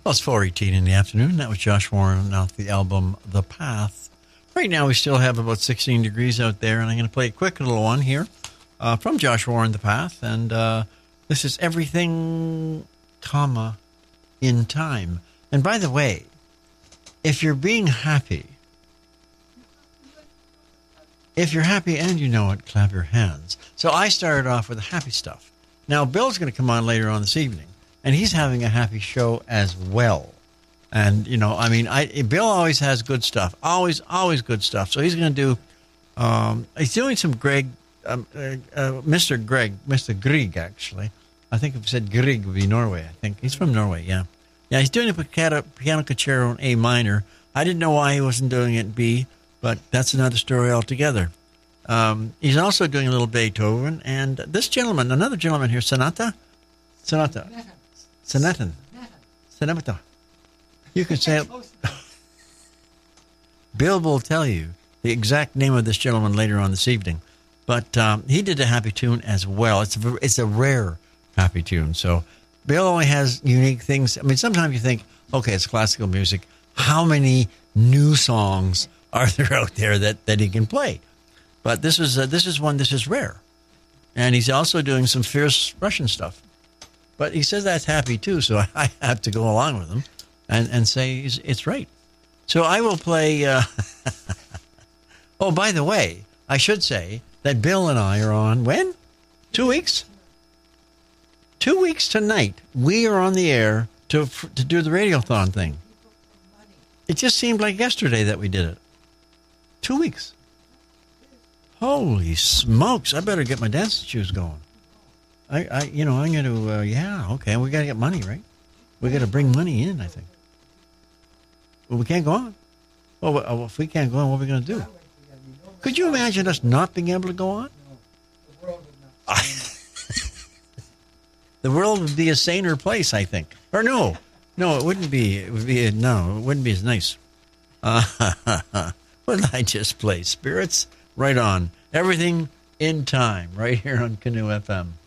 Well, it's 4:18 in the afternoon. That was Josh Warren off the album The Path. Right now we still have about 16 degrees out there, and I'm going to play a quick little one here from Josh Warren, The Path. And this is Everything, comma, in Time. And by the way, if you're being happy, if you're happy and you know it, clap your hands. So I started off with the happy stuff. Now, Bill's going to come on later on this evening, and he's having a happy show as well. And, you know, I mean, Bill always has good stuff. Always good stuff. So he's going to do, he's doing some Mr. Grieg, actually. I think if I said Grieg would be Norway, I think. He's from Norway, yeah. Yeah, he's doing a piano concerto in A minor. I didn't know why he wasn't doing it in B, but that's another story altogether. He's also doing a little Beethoven. And this gentleman, another gentleman here, Sonata. You can say it. Bill will tell you the exact name of this gentleman later on this evening. But he did a happy tune as well. It's a rare happy tune. So Bill only has unique things. I mean, sometimes you think, okay, it's classical music. How many new songs are there out there that he can play? But this is rare. And he's also doing some fierce Russian stuff. But he says that's happy too, so I have to go along with him and say it's right. So I will play... Oh, by the way, I should say that Bill and I are on, when? 2 weeks? 2 weeks tonight, we are on the air to do the Radiothon thing. It just seemed like yesterday that we did it. 2 weeks. Holy smokes, I better get my dancing shoes going. I'm going to, okay, we got to get money, right? We got to bring money in, I think. Well, we can't go on. Well, if we can't go on, what are we going to do? Could you imagine us not being able to go on? The world would be a saner place, I think. Or no, it wouldn't be. It wouldn't be as nice. What did I just play? Spirits? Right on. Everything in Time, right here on Canoe FM.